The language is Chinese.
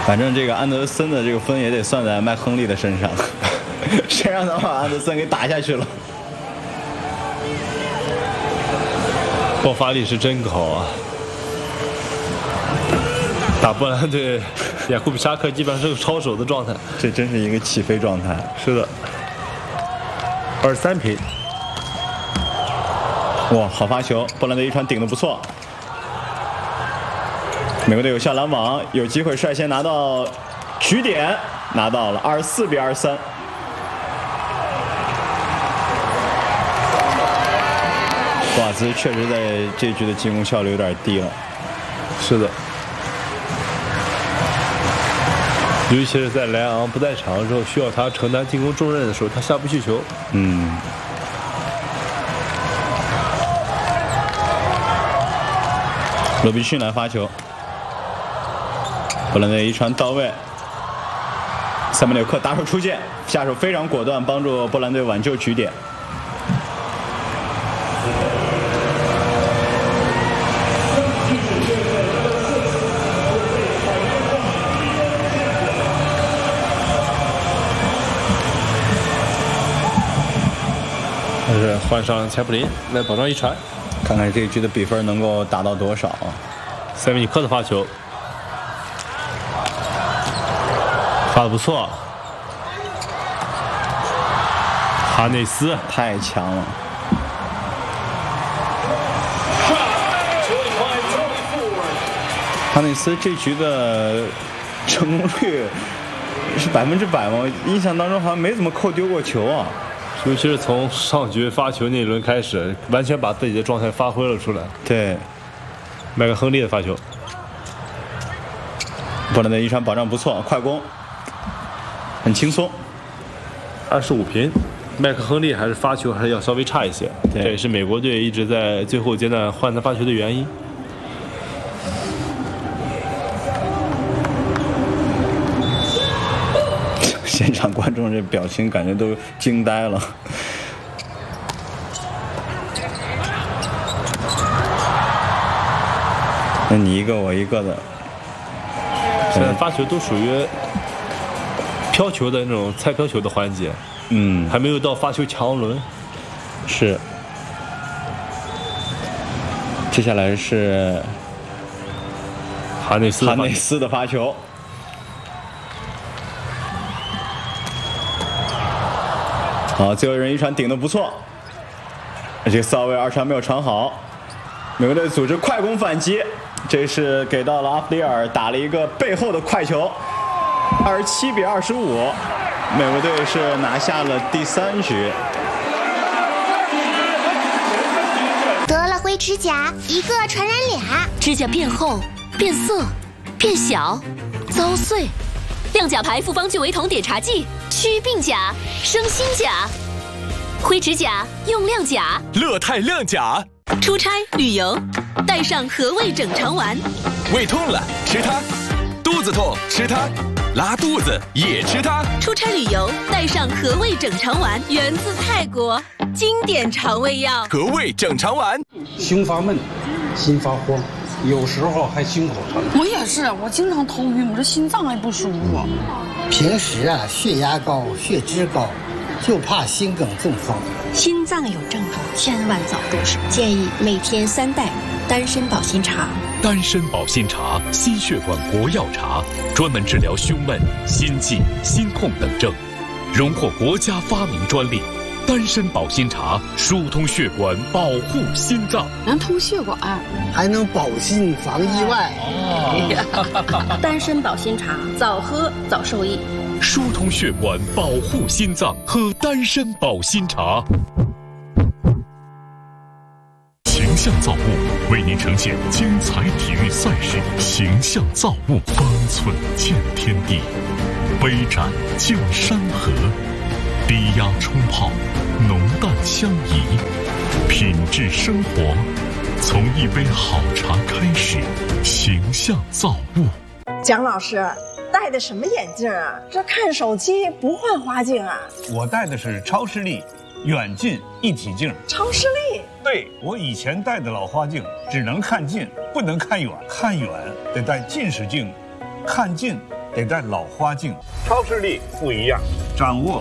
反正这个安德森的这个分也得算在麦亨利的身上，谁让他把安德森给打下去了？ 爆发力是真高啊！打波兰队，雅库比沙克基本上是个超手的状态， 这真是一个起飞状态。 是的，23平。 哇，好发球！波兰队一传顶得不错。美国队有效拦网，有机会率先拿到局点，拿到了24比23。瓦兹确实在这局的进攻效率有点低了。 是的，尤其是在莱昂不在场的时候，需要他承担进攻重任的时候，他下不去球。 罗比逊来发球，波兰队一传到位，塞门纽克打手出界，下手非常果断，帮助波兰队挽救局点。 但是换上柴普林来保障一传， 看看这一局的比分能够达到多少。 塞维尼克的发球发得不错，哈内斯太强了。哈内斯这局的成功率是100%吗？印象当中好像没怎么扣丢过球啊。 尤其是从上局发球那一轮开始，完全把自己的状态发挥了出来。 对， 麦克亨利的发球， 波兰队一传保障不错，快攻，很轻松。 25平，麦克亨利还是发球还是要稍微差一些，这也是美国队一直在最后阶段换他发球的原因。 现场观众这表情感觉都惊呆了。那你一个我一个的， 现在发球都属于飘球的那种猜飘球的环节，还没有到发球强轮。 是。接下来是哈内斯的发球。好，最后一人一传顶得不错，这个4号位二传没有传好，美国队组织快攻反击，这是给到了阿弗里尔，打了一个背后的快球，27比25，美国队是拿下了第3局。 得了灰指甲，一个传染俩， 指甲变厚、变色、变小、遭碎。亮甲牌复方聚维酮碘茶剂，祛病甲，生新甲。灰指甲用亮甲， 乐泰亮甲。 出差旅游，带上和味整肠丸。 胃痛了吃它，肚子痛吃它，拉肚子也吃它。 出差旅游带上和味整肠丸，源自泰国，经典肠胃药。 和味整肠丸。 胸发闷，心发慌，有时候还心口疼。 我也是，我经常头晕，我这心脏也不舒服。 平时啊，血压高，血脂高，就怕心梗中风。 心脏有症状，千万早入手。建议每天3袋丹参保心茶。 丹参保心茶，心血管国药茶，专门治疗胸闷、心悸、心痛等症，荣获国家发明专利。丹参保心茶疏通血管，保护心脏， 能通血管， 还能保心防意外。 丹参保心茶，早喝早受益。 疏通血管，保护心脏，喝丹参保心茶。形象造物为您呈现精彩体育赛事，形象造物，方寸见天地，杯盏见山河。低压冲泡，浓淡相宜，品质生活，从一杯好茶开始。形象造物。 蒋老师戴的什么眼镜啊？这看手机不换花镜啊？ 我戴的是超视力远近一体镜。 超视力？ 对，我以前戴的老花镜只能看近，不能看远，看远得戴近视镜，看近得戴老花镜。超视力不一样，掌握